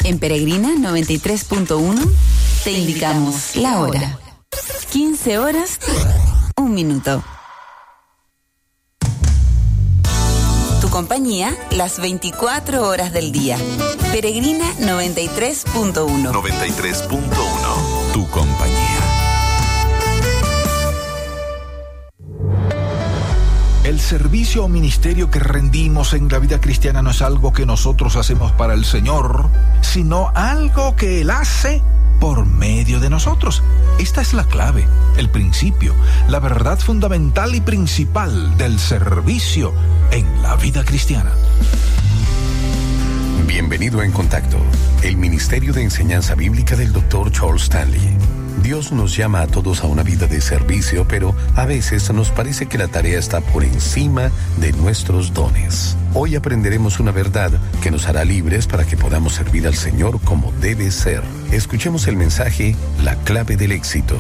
En Peregrina 93.1 te indicamos la hora. 15 horas, 1 minuto. Tu compañía las 24 horas del día. Peregrina 93.1. 93.1. Tu compañía. El servicio o ministerio que rendimos en la vida cristiana no es algo que nosotros hacemos para el Señor, sino algo que Él hace por medio de nosotros. Esta es la clave, el principio, la verdad fundamental y principal del servicio en la vida cristiana. Bienvenido a En Contacto, el Ministerio de Enseñanza Bíblica del Dr. Charles Stanley. Dios nos llama a todos a una vida de servicio, pero a veces nos parece que la tarea está por encima de nuestros dones. Hoy aprenderemos una verdad que nos hará libres para que podamos servir al Señor como debe ser. Escuchemos el mensaje, La clave del éxito.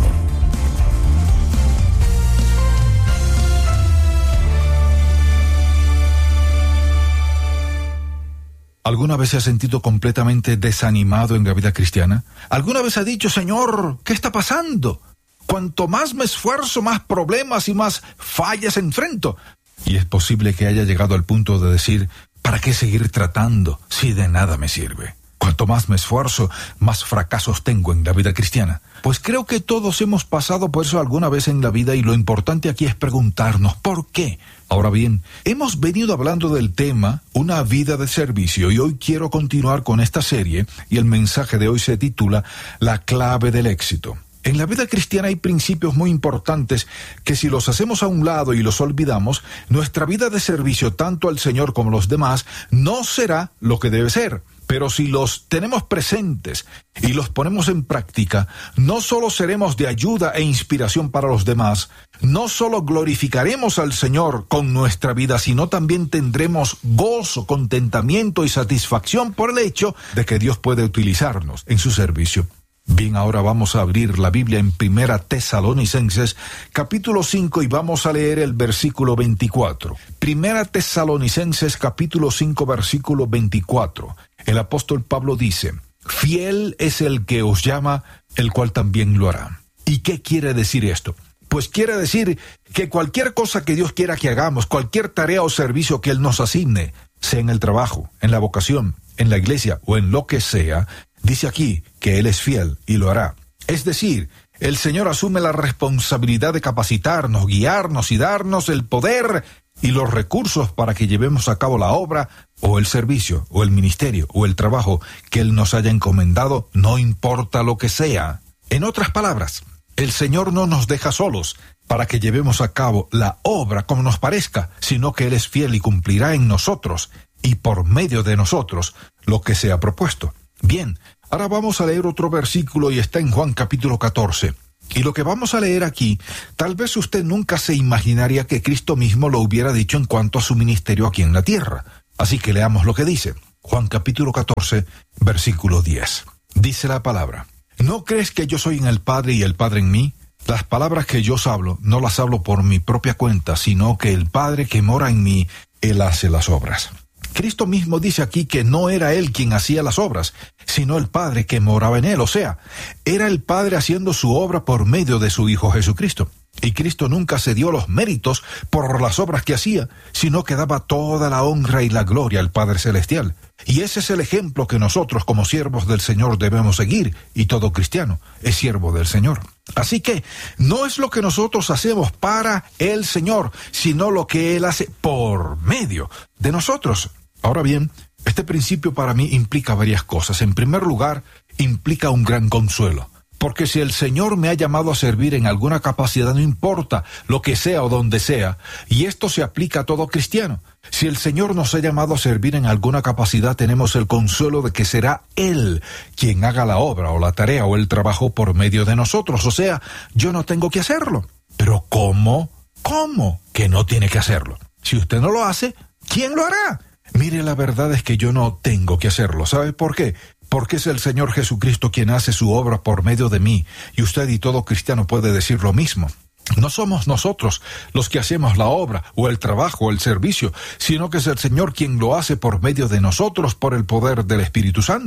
¿Alguna vez se ha sentido completamente desanimado en la vida cristiana? ¿Alguna vez ha dicho, Señor, ¿qué está pasando? Cuanto más me esfuerzo, más problemas y más fallas enfrento. Y es posible que haya llegado al punto de decir, ¿para qué seguir tratando si de nada me sirve? Cuanto más me esfuerzo, más fracasos tengo en la vida cristiana. Pues creo que todos hemos pasado por eso alguna vez en la vida y lo importante aquí es preguntarnos, ¿por qué? Ahora bien, hemos venido hablando del tema Una vida de servicio y hoy quiero continuar con esta serie y el mensaje de hoy se titula La clave del éxito. En la vida cristiana hay principios muy importantes que si los hacemos a un lado y los olvidamos, nuestra vida de servicio tanto al Señor como a los demás no será lo que debe ser. Pero si los tenemos presentes y los ponemos en práctica, no solo seremos de ayuda e inspiración para los demás, no solo glorificaremos al Señor con nuestra vida, sino también tendremos gozo, contentamiento y satisfacción por el hecho de que Dios puede utilizarnos en su servicio. Bien, ahora vamos a abrir la Biblia en 1 Tesalonicenses, capítulo 5, y vamos a leer el versículo 24. 1 Tesalonicenses, capítulo 5, versículo 24. El apóstol Pablo dice, fiel es el que os llama, el cual también lo hará. ¿Y qué quiere decir esto? Pues quiere decir que cualquier cosa que Dios quiera que hagamos, cualquier tarea o servicio que Él nos asigne, sea en el trabajo, en la vocación, en la iglesia o en lo que sea, dice aquí que Él es fiel y lo hará. Es decir, el Señor asume la responsabilidad de capacitarnos, guiarnos y darnos el poder y los recursos para que llevemos a cabo la obra o el servicio o el ministerio o el trabajo que Él nos haya encomendado, no importa lo que sea. En otras palabras, el Señor no nos deja solos para que llevemos a cabo la obra como nos parezca, sino que Él es fiel y cumplirá en nosotros y por medio de nosotros lo que se ha propuesto. Bien, ahora vamos a leer otro versículo y está en Juan capítulo 14. Y lo que vamos a leer aquí, tal vez usted nunca se imaginaría que Cristo mismo lo hubiera dicho en cuanto a su ministerio aquí en la tierra. Así que leamos lo que dice. Juan capítulo 14, versículo 10. Dice la palabra, ¿no crees que yo soy en el Padre y el Padre en mí? Las palabras que yo os hablo, no las hablo por mi propia cuenta, sino que el Padre que mora en mí, Él hace las obras. Cristo mismo dice aquí que no era Él quien hacía las obras, sino el Padre que moraba en Él. O sea, era el Padre haciendo su obra por medio de su Hijo Jesucristo. Y Cristo nunca se dio los méritos por las obras que hacía, sino que daba toda la honra y la gloria al Padre Celestial. Y ese es el ejemplo que nosotros como siervos del Señor debemos seguir, y todo cristiano es siervo del Señor. Así que no es lo que nosotros hacemos para el Señor, sino lo que Él hace por medio de nosotros. Ahora bien, este principio para mí implica varias cosas. En primer lugar, implica un gran consuelo. Porque si el Señor me ha llamado a servir en alguna capacidad, no importa lo que sea o donde sea, y esto se aplica a todo cristiano. Si el Señor nos ha llamado a servir en alguna capacidad, tenemos el consuelo de que será Él quien haga la obra o la tarea o el trabajo por medio de nosotros. O sea, yo no tengo que hacerlo. Pero ¿cómo? ¿Cómo que no tiene que hacerlo? Si usted no lo hace, ¿quién lo hará? Mire, la verdad es que yo no tengo que hacerlo. ¿Sabe por qué? Porque es el Señor Jesucristo quien hace su obra por medio de mí, y usted y todo cristiano puede decir lo mismo. No somos nosotros los que hacemos la obra, o el trabajo, o el servicio, sino que es el Señor quien lo hace por medio de nosotros por el poder del Espíritu Santo.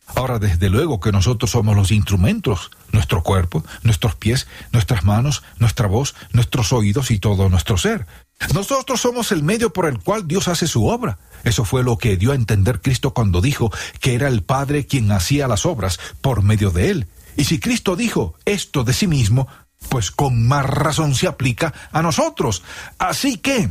Ahora, desde luego que nosotros somos los instrumentos, nuestro cuerpo, nuestros pies, nuestras manos, nuestra voz, nuestros oídos y todo nuestro ser. Nosotros somos el medio por el cual Dios hace su obra. Eso fue lo que dio a entender Cristo cuando dijo que era el Padre quien hacía las obras por medio de Él. Y si Cristo dijo esto de sí mismo, pues con más razón se aplica a nosotros. Así que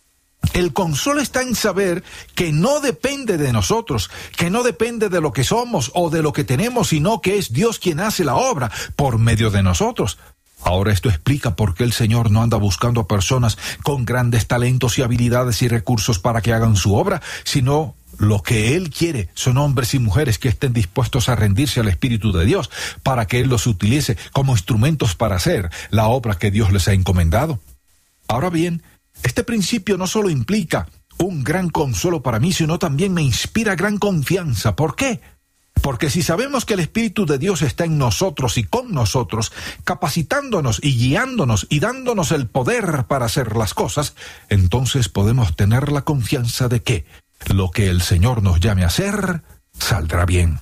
el consuelo está en saber que no depende de nosotros, que no depende de lo que somos o de lo que tenemos, sino que es Dios quien hace la obra por medio de nosotros. Ahora esto explica por qué el Señor no anda buscando a personas con grandes talentos y habilidades y recursos para que hagan su obra, sino lo que Él quiere son hombres y mujeres que estén dispuestos a rendirse al Espíritu de Dios para que Él los utilice como instrumentos para hacer la obra que Dios les ha encomendado. Ahora bien, este principio no solo implica un gran consuelo para mí, sino también me inspira gran confianza. ¿Por qué? Porque si sabemos que el Espíritu de Dios está en nosotros y con nosotros, capacitándonos y guiándonos y dándonos el poder para hacer las cosas, entonces podemos tener la confianza de que lo que el Señor nos llame a hacer, saldrá bien.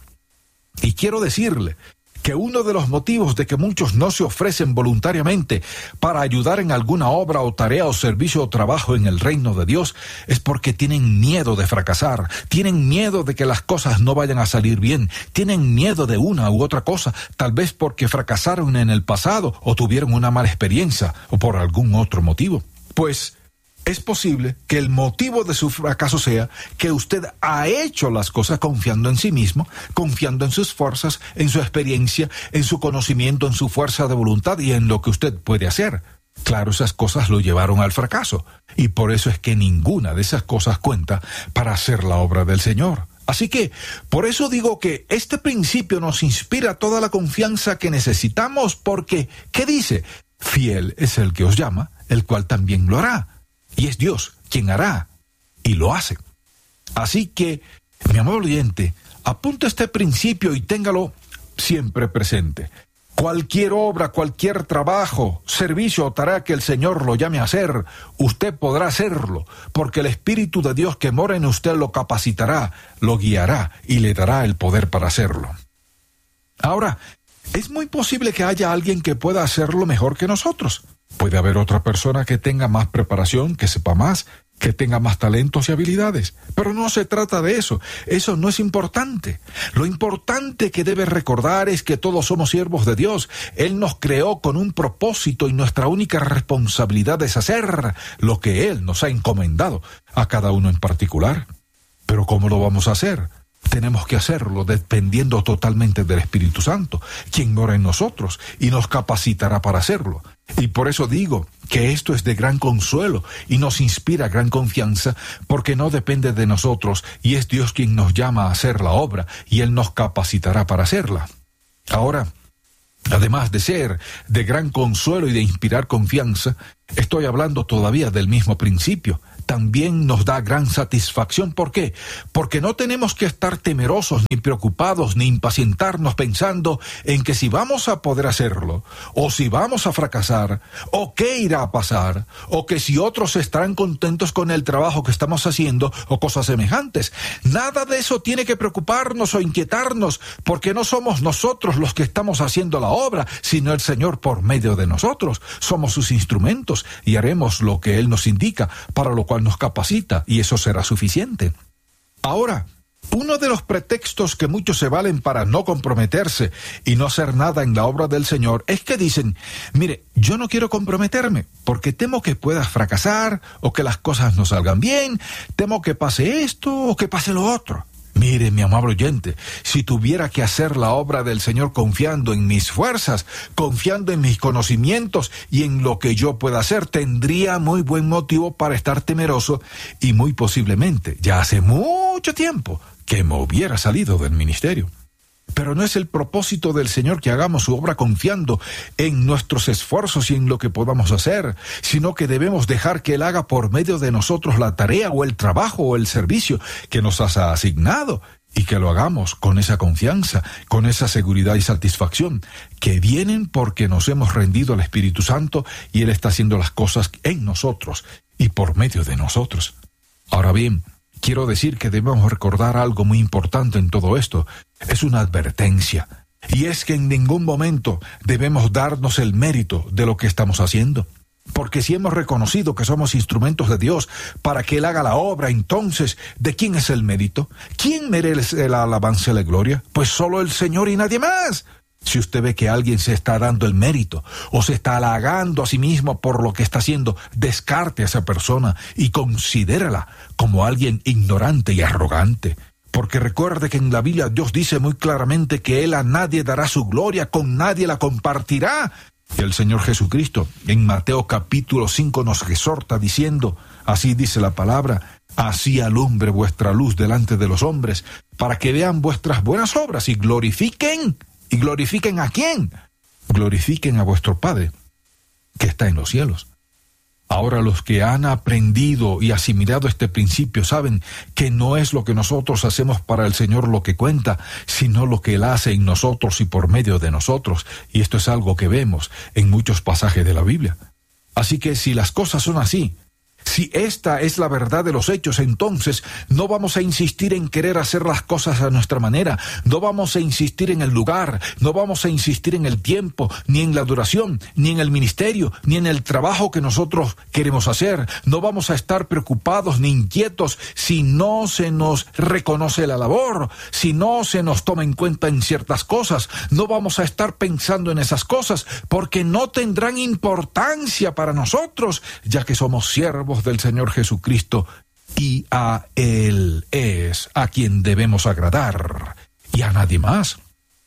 Y quiero decirle que uno de los motivos de que muchos no se ofrecen voluntariamente para ayudar en alguna obra o tarea o servicio o trabajo en el reino de Dios es porque tienen miedo de fracasar, tienen miedo de que las cosas no vayan a salir bien, tienen miedo de una u otra cosa, tal vez porque fracasaron en el pasado o tuvieron una mala experiencia o por algún otro motivo. Pues es posible que el motivo de su fracaso sea que usted ha hecho las cosas confiando en sí mismo, confiando en sus fuerzas, en su experiencia, en su conocimiento, en su fuerza de voluntad y en lo que usted puede hacer. Claro, esas cosas lo llevaron al fracaso, y por eso es que ninguna de esas cosas cuenta para hacer la obra del Señor. Así que, por eso digo que este principio nos inspira toda la confianza que necesitamos porque, ¿qué dice? Fiel es el que os llama, el cual también lo hará. Y es Dios quien hará, y lo hace. Así que, mi amable oyente, apunte este principio y téngalo siempre presente. Cualquier obra, cualquier trabajo, servicio o tarea que el Señor lo llame a hacer, usted podrá hacerlo, porque el Espíritu de Dios que mora en usted lo capacitará, lo guiará y le dará el poder para hacerlo. Ahora, es muy posible que haya alguien que pueda hacerlo mejor que nosotros. Puede haber otra persona que tenga más preparación, que sepa más, que tenga más talentos y habilidades. Pero no se trata de eso. Eso no es importante. Lo importante que debe recordar es que todos somos siervos de Dios. Él nos creó con un propósito y nuestra única responsabilidad es hacer lo que Él nos ha encomendado, a cada uno en particular. Pero ¿cómo lo vamos a hacer? Tenemos que hacerlo dependiendo totalmente del Espíritu Santo, quien mora en nosotros y nos capacitará para hacerlo. Y por eso digo que esto es de gran consuelo y nos inspira gran confianza, porque no depende de nosotros y es Dios quien nos llama a hacer la obra y Él nos capacitará para hacerla. Ahora, además de ser de gran consuelo y de inspirar confianza, estoy hablando todavía del mismo principio. También nos da gran satisfacción. ¿Por qué? Porque no tenemos que estar temerosos, ni preocupados, ni impacientarnos pensando en que si vamos a poder hacerlo, o si vamos a fracasar, o qué irá a pasar, o que si otros estarán contentos con el trabajo que estamos haciendo, o cosas semejantes. Nada de eso tiene que preocuparnos o inquietarnos, porque no somos nosotros los que estamos haciendo la obra, sino el Señor por medio de nosotros. Somos sus instrumentos y haremos lo que Él nos indica, para lo cual nos capacita, y eso será suficiente. Ahora, uno de los pretextos que muchos se valen para no comprometerse y no hacer nada en la obra del Señor es que dicen: mire, yo no quiero comprometerme porque temo que pueda fracasar o que las cosas no salgan bien, temo que pase esto o que pase lo otro. Mire, mi amable oyente, si tuviera que hacer la obra del Señor confiando en mis fuerzas, confiando en mis conocimientos y en lo que yo pueda hacer, tendría muy buen motivo para estar temeroso y muy posiblemente, ya hace mucho tiempo, que me hubiera salido del ministerio. Pero no es el propósito del Señor que hagamos su obra confiando en nuestros esfuerzos y en lo que podamos hacer, sino que debemos dejar que Él haga por medio de nosotros la tarea o el trabajo o el servicio que nos ha asignado, y que lo hagamos con esa confianza, con esa seguridad y satisfacción que vienen porque nos hemos rendido al Espíritu Santo y Él está haciendo las cosas en nosotros y por medio de nosotros. Ahora bien, quiero decir que debemos recordar algo muy importante en todo esto. Es una advertencia. Y es que en ningún momento debemos darnos el mérito de lo que estamos haciendo. Porque si hemos reconocido que somos instrumentos de Dios para que Él haga la obra, entonces, ¿de quién es el mérito? ¿Quién merece la alabanza y la gloria? Pues solo el Señor y nadie más. Si usted ve que alguien se está dando el mérito o se está halagando a sí mismo por lo que está haciendo, descarte a esa persona y considérala como alguien ignorante y arrogante. Porque recuerde que en la Biblia Dios dice muy claramente que Él a nadie dará su gloria, con nadie la compartirá. Y el Señor Jesucristo en Mateo capítulo 5 nos exhorta diciendo, así dice la palabra, así alumbre vuestra luz delante de los hombres, para que vean vuestras buenas obras y glorifiquen. ¿Y glorifiquen a quién? Glorifiquen a vuestro Padre, que está en los cielos. Ahora los que han aprendido y asimilado este principio saben que no es lo que nosotros hacemos para el Señor lo que cuenta, sino lo que Él hace en nosotros y por medio de nosotros. Y esto es algo que vemos en muchos pasajes de la Biblia. Así que si las cosas son así, si esta es la verdad de los hechos, entonces no vamos a insistir en querer hacer las cosas a nuestra manera, no vamos a insistir en el lugar, no vamos a insistir en el tiempo, ni en la duración, ni en el ministerio, ni en el trabajo que nosotros queremos hacer. No vamos a estar preocupados ni inquietos si no se nos reconoce la labor, si no se nos toma en cuenta en ciertas cosas. No vamos a estar pensando en esas cosas porque no tendrán importancia para nosotros, ya que somos siervos del Señor Jesucristo y a Él es a quien debemos agradar y a nadie más.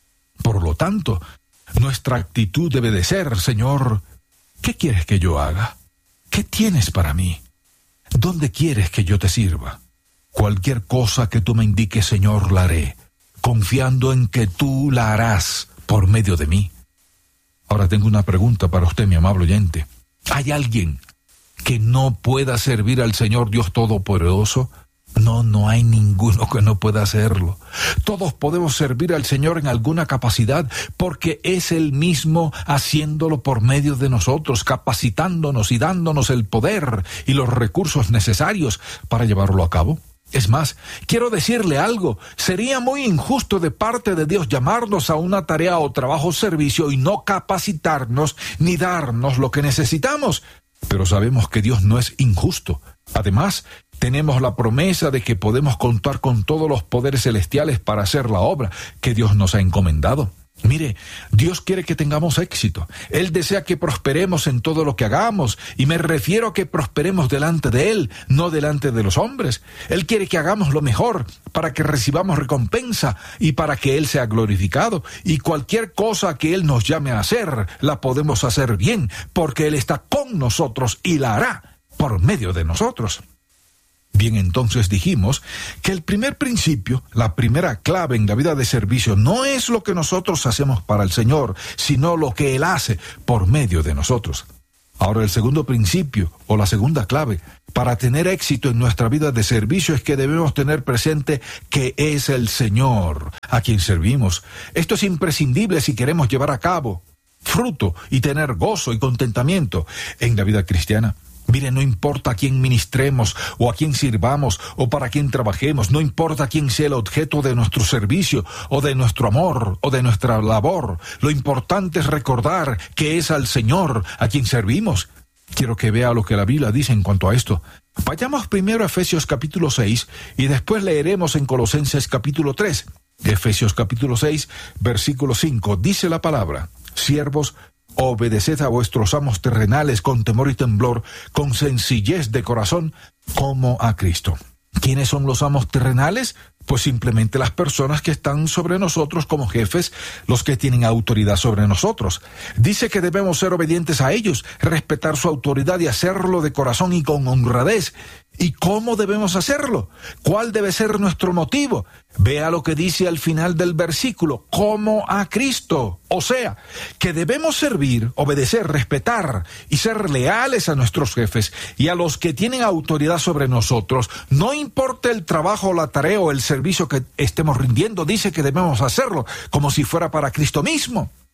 Por lo tanto, nuestra actitud debe de ser, Señor, ¿qué quieres que yo haga? ¿Qué tienes para mí? ¿Dónde quieres que yo te sirva? Cualquier cosa que tú me indiques, Señor, la haré, confiando en que tú la harás por medio de mí. Ahora tengo una pregunta para usted, mi amable oyente. ¿Hay alguien que no pueda servir al Señor Dios Todopoderoso? No hay ninguno que no pueda hacerlo. Todos podemos servir al Señor en alguna capacidad porque es Él mismo haciéndolo por medio de nosotros, capacitándonos y dándonos el poder y los recursos necesarios para llevarlo a cabo. Es más, quiero decirle algo, sería muy injusto de parte de Dios llamarnos a una tarea o trabajo o servicio y no capacitarnos ni darnos lo que necesitamos. Pero sabemos que Dios no es injusto. Además, tenemos la promesa de que podemos contar con todos los poderes celestiales para hacer la obra que Dios nos ha encomendado. Mire, Dios quiere que tengamos éxito. Él desea que prosperemos en todo lo que hagamos, y me refiero a que prosperemos delante de Él, no delante de los hombres. Él quiere que hagamos lo mejor para que recibamos recompensa y para que Él sea glorificado. Y cualquier cosa que Él nos llame a hacer, la podemos hacer bien, porque Él está con nosotros y la hará por medio de nosotros. Bien, entonces dijimos que el primer principio, la primera clave en la vida de servicio, no es lo que nosotros hacemos para el Señor, sino lo que Él hace por medio de nosotros. Ahora, el segundo principio, o la segunda clave, para tener éxito en nuestra vida de servicio es que debemos tener presente que es el Señor a quien servimos. Esto es imprescindible si queremos llevar a cabo fruto y tener gozo y contentamiento en la vida cristiana. Mire, no importa a quién ministremos o a quién sirvamos o para quién trabajemos, no importa quién sea el objeto de nuestro servicio o de nuestro amor o de nuestra labor. Lo importante es recordar que es al Señor a quien servimos. Quiero que vea lo que la Biblia dice en cuanto a esto. Vayamos primero a Efesios capítulo 6 y después leeremos en Colosenses capítulo 3. Efesios capítulo 6, versículo 5, dice la palabra: siervos, obedeced a vuestros amos terrenales con temor y temblor, con sencillez de corazón, como a Cristo. ¿Quiénes son los amos terrenales? Pues simplemente las personas que están sobre nosotros como jefes, los que tienen autoridad sobre nosotros. Dice que debemos ser obedientes a ellos, respetar su autoridad y hacerlo de corazón y con honradez. ¿Y cómo debemos hacerlo? ¿Cuál debe ser nuestro motivo? Vea lo que dice al final del versículo: como a Cristo. O sea, que debemos servir, obedecer, respetar y ser leales a nuestros jefes y a los que tienen autoridad sobre nosotros. No importa el trabajo, la tarea o el servicio que estemos rindiendo, dice que debemos hacerlo como si fuera para Cristo mismo.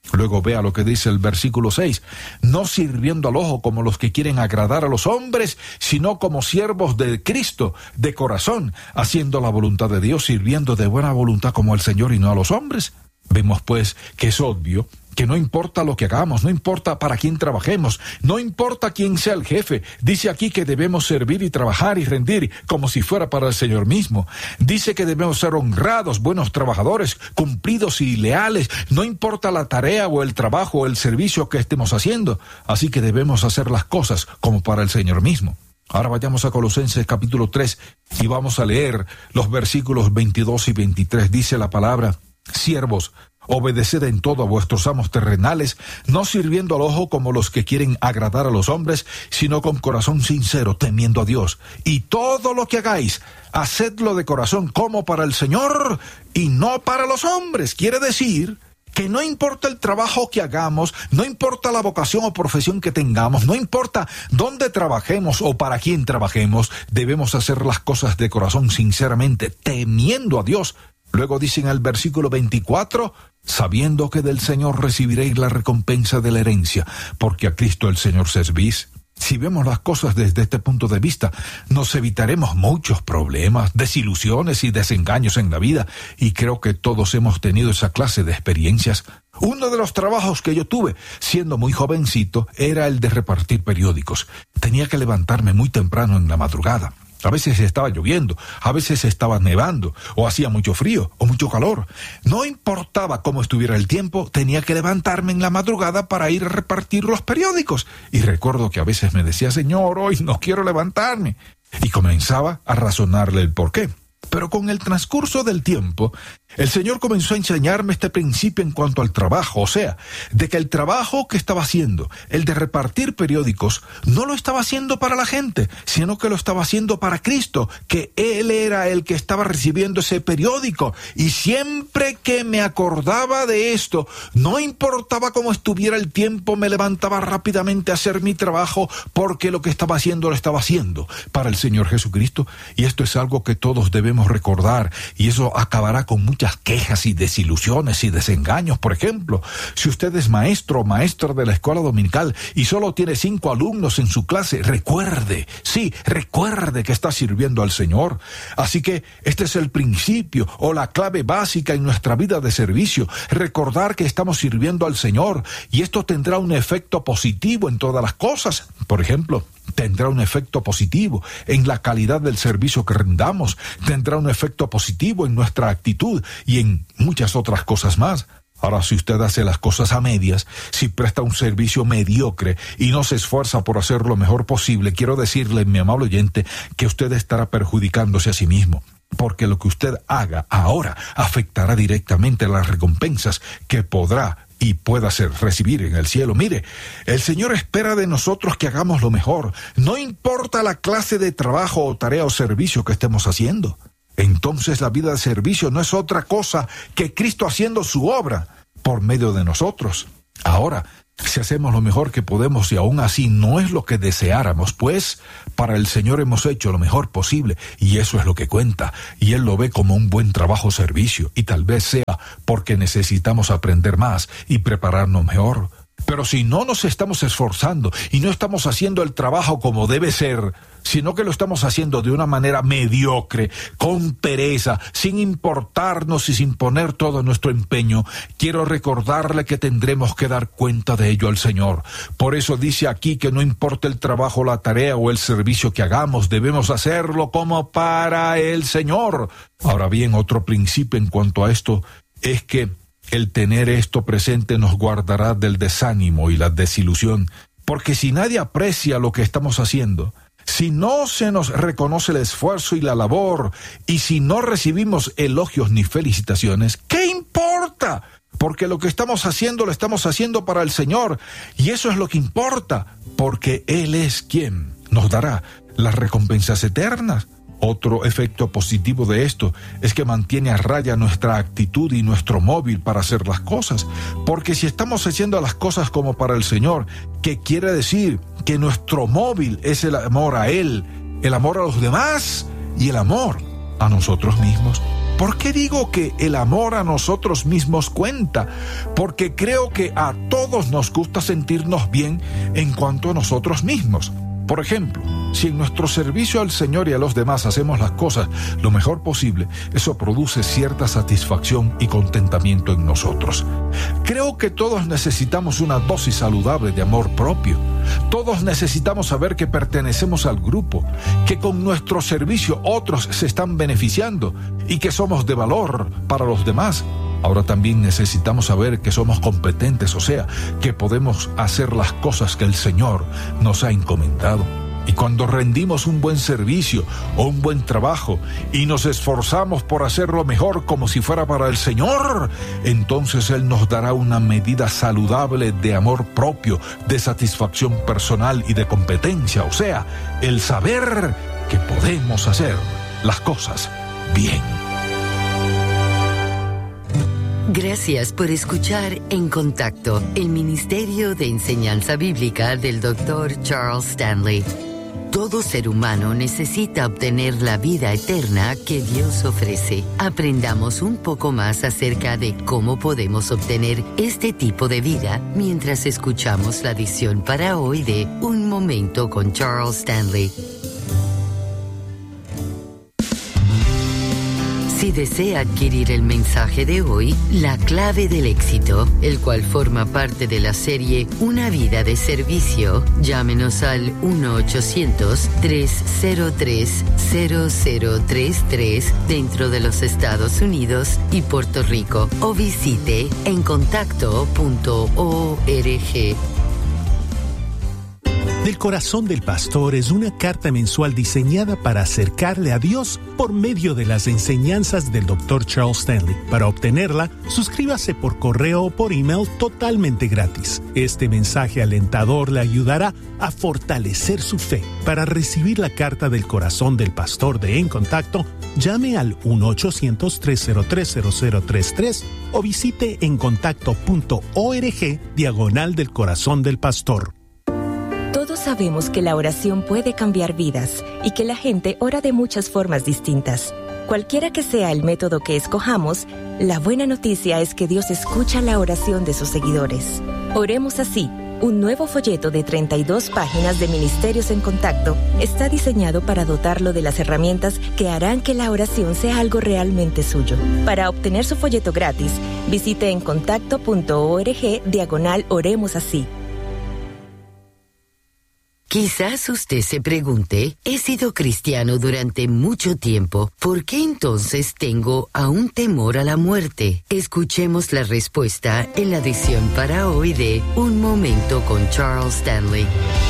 Luego vea lo que dice el versículo 6, no sirviendo al ojo como los que quieren agradar a los hombres, sino como siervos de Cristo, de corazón, haciendo la voluntad de Dios, sirviendo de buena voluntad como al Señor y no a los hombres. Vemos pues que es obvio que no importa lo que hagamos, no importa para quién trabajemos, no importa quién sea el jefe. Dice aquí que debemos servir y trabajar y rendir como si fuera para el Señor mismo. Dice que debemos ser honrados, buenos trabajadores, cumplidos y leales. No importa la tarea o el trabajo o el servicio que estemos haciendo. Así que debemos hacer las cosas como para el Señor mismo. Ahora vayamos a Colosenses capítulo 3 y vamos a leer los versículos 22 y 23. Dice la palabra: siervos, obedeced en todo a vuestros amos terrenales, no sirviendo al ojo como los que quieren agradar a los hombres, sino con corazón sincero, temiendo a Dios. Y todo lo que hagáis, hacedlo de corazón como para el Señor y no para los hombres. Quiere decir que no importa el trabajo que hagamos, no importa la vocación o profesión que tengamos, no importa dónde trabajemos o para quién trabajemos, debemos hacer las cosas de corazón sinceramente, temiendo a Dios. Luego dice en el versículo 24, sabiendo que del Señor recibiréis la recompensa de la herencia, porque a Cristo el Señor servís. Si vemos las cosas desde este punto de vista, nos evitaremos muchos problemas, desilusiones y desengaños en la vida, y creo que todos hemos tenido esa clase de experiencias. Uno de los trabajos que yo tuve, siendo muy jovencito, era el de repartir periódicos. Tenía que levantarme muy temprano en la madrugada. A veces estaba lloviendo, a veces estaba nevando, o hacía mucho frío, o mucho calor. No importaba cómo estuviera el tiempo, tenía que levantarme en la madrugada para ir a repartir los periódicos. Y recuerdo que a veces me decía: Señor, hoy no quiero levantarme. Y comenzaba a razonarle el porqué. Pero con el transcurso del tiempo, el Señor comenzó a enseñarme este principio en cuanto al trabajo, o sea, de que el trabajo que estaba haciendo, el de repartir periódicos, no lo estaba haciendo para la gente, sino que lo estaba haciendo para Cristo, que Él era el que estaba recibiendo ese periódico. Y siempre que me acordaba de esto, no importaba cómo estuviera el tiempo, me levantaba rápidamente a hacer mi trabajo, porque lo que estaba haciendo lo estaba haciendo para el Señor Jesucristo. Y esto es algo que todos debemos recordar, y eso acabará con muchas quejas y desilusiones y desengaños. Por ejemplo, si usted es maestro o maestra de la escuela dominical y solo tiene 5 alumnos en su clase, recuerde que está sirviendo al Señor. Así que este es el principio o la clave básica en nuestra vida de servicio, recordar que estamos sirviendo al Señor, y esto tendrá un efecto positivo en todas las cosas. Por ejemplo, tendrá un efecto positivo en la calidad del servicio que rendamos, tendrá un efecto positivo en nuestra actitud y en muchas otras cosas más. Ahora, si usted hace las cosas a medias, si presta un servicio mediocre y no se esfuerza por hacer lo mejor posible, quiero decirle, mi amable oyente, que usted estará perjudicándose a sí mismo, porque lo que usted haga ahora afectará directamente las recompensas que podrá y pueda recibir en el cielo. Mire, el Señor espera de nosotros que hagamos lo mejor, no importa la clase de trabajo o tarea o servicio que estemos haciendo. Entonces la vida de servicio no es otra cosa que Cristo haciendo su obra por medio de nosotros. Ahora, si hacemos lo mejor que podemos y aún así no es lo que deseáramos, pues para el Señor hemos hecho lo mejor posible, y eso es lo que cuenta, y Él lo ve como un buen trabajo o servicio, y tal vez sea porque necesitamos aprender más y prepararnos mejor. Pero si no nos estamos esforzando y no estamos haciendo el trabajo como debe ser, sino que lo estamos haciendo de una manera mediocre, con pereza, sin importarnos y sin poner todo nuestro empeño, quiero recordarle que tendremos que dar cuenta de ello al Señor. Por eso dice aquí que no importa el trabajo, la tarea o el servicio que hagamos, debemos hacerlo como para el Señor. Ahora bien, otro principio en cuanto a esto es que el tener esto presente nos guardará del desánimo y la desilusión, porque si nadie aprecia lo que estamos haciendo, si no se nos reconoce el esfuerzo y la labor, y si no recibimos elogios ni felicitaciones, ¿qué importa? Porque lo que estamos haciendo lo estamos haciendo para el Señor, y eso es lo que importa, porque Él es quien nos dará las recompensas eternas. Otro efecto positivo de esto es que mantiene a raya nuestra actitud y nuestro móvil para hacer las cosas. Porque si estamos haciendo las cosas como para el Señor, ¿qué quiere decir? Que nuestro móvil es el amor a Él, el amor a los demás y el amor a nosotros mismos. ¿Por qué digo que el amor a nosotros mismos cuenta? Porque creo que a todos nos gusta sentirnos bien en cuanto a nosotros mismos. Por ejemplo, si en nuestro servicio al Señor y a los demás hacemos las cosas lo mejor posible, eso produce cierta satisfacción y contentamiento en nosotros. Creo que todos necesitamos una dosis saludable de amor propio. Todos necesitamos saber que pertenecemos al grupo, que con nuestro servicio otros se están beneficiando y que somos de valor para los demás. Ahora también necesitamos saber que somos competentes, o sea, que podemos hacer las cosas que el Señor nos ha encomendado. Y cuando rendimos un buen servicio o un buen trabajo y nos esforzamos por hacerlo mejor como si fuera para el Señor, entonces Él nos dará una medida saludable de amor propio, de satisfacción personal y de competencia, o sea, el saber que podemos hacer las cosas bien. Gracias por escuchar En Contacto, el Ministerio de Enseñanza Bíblica del Dr. Charles Stanley. Todo ser humano necesita obtener la vida eterna que Dios ofrece. Aprendamos un poco más acerca de cómo podemos obtener este tipo de vida mientras escuchamos la edición para hoy de Un Momento con Charles Stanley. Si desea adquirir el mensaje de hoy, La Clave del Éxito, el cual forma parte de la serie Una Vida de Servicio, llámenos al 1-800-303-0033 dentro de los Estados Unidos y Puerto Rico o visite encontacto.org. Del Corazón del Pastor es una carta mensual diseñada para acercarle a Dios por medio de las enseñanzas del Dr. Charles Stanley. Para obtenerla, suscríbase por correo o por email totalmente gratis. Este mensaje alentador le ayudará a fortalecer su fe. Para recibir la carta del Corazón del Pastor de En Contacto, llame al 1-800-303-0033 o visite encontacto.org / del Corazón del Pastor. Todos sabemos que la oración puede cambiar vidas y que la gente ora de muchas formas distintas. Cualquiera que sea el método que escojamos, la buena noticia es que Dios escucha la oración de sus seguidores. Oremos así. Un nuevo folleto de 32 páginas de Ministerios en Contacto está diseñado para dotarlo de las herramientas que harán que la oración sea algo realmente suyo. Para obtener su folleto gratis, visite encontacto.org / oremos así. Quizás usted se pregunte, he sido cristiano durante mucho tiempo, ¿por qué entonces tengo aún temor a la muerte? Escuchemos la respuesta en la edición para hoy de Un Momento con Charles Stanley.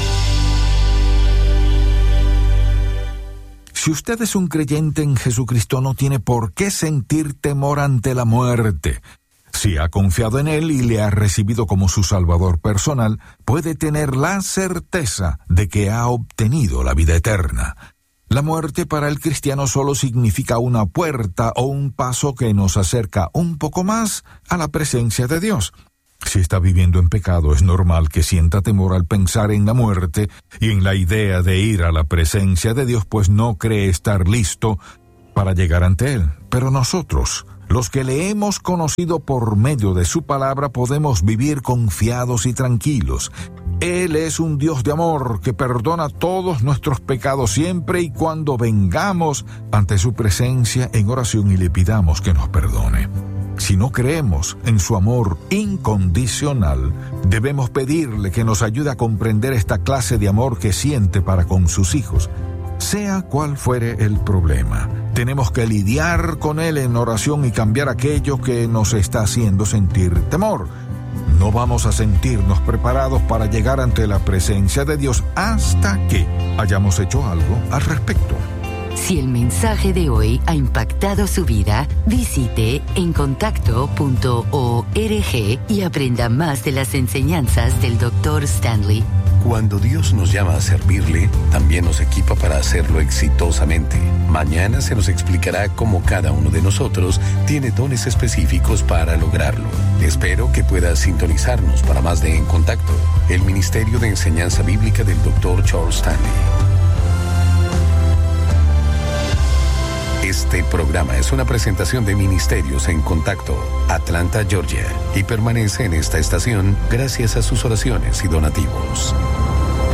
Si usted es un creyente en Jesucristo, no tiene por qué sentir temor ante la muerte. Si ha confiado en Él y le ha recibido como su Salvador personal, puede tener la certeza de que ha obtenido la vida eterna. La muerte para el cristiano solo significa una puerta o un paso que nos acerca un poco más a la presencia de Dios. Si está viviendo en pecado, es normal que sienta temor al pensar en la muerte y en la idea de ir a la presencia de Dios, pues no cree estar listo para llegar ante Él. Pero nosotros, los que le hemos conocido por medio de su palabra, podemos vivir confiados y tranquilos. Él es un Dios de amor que perdona todos nuestros pecados siempre y cuando vengamos ante su presencia en oración y le pidamos que nos perdone. Si no creemos en su amor incondicional, debemos pedirle que nos ayude a comprender esta clase de amor que siente para con sus hijos. Sea cual fuere el problema, tenemos que lidiar con él en oración y cambiar aquello que nos está haciendo sentir temor. No vamos a sentirnos preparados para llegar ante la presencia de Dios hasta que hayamos hecho algo al respecto. Si el mensaje de hoy ha impactado su vida, visite encontacto.org y aprenda más de las enseñanzas del Dr. Stanley. Cuando Dios nos llama a servirle, también nos equipa para hacerlo exitosamente. Mañana se nos explicará cómo cada uno de nosotros tiene dones específicos para lograrlo. Espero que puedas sintonizarnos para más de En Contacto, el Ministerio de Enseñanza Bíblica del Dr. Charles Stanley. Este programa es una presentación de Ministerios en Contacto, Atlanta, Georgia, y permanece en esta estación gracias a sus oraciones y donativos.